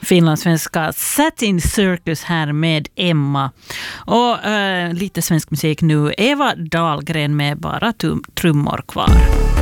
finlandssvenska Satin Circus här med Emma. Och lite svensk musik nu. Eva Dahlgren med bara trummor kvar.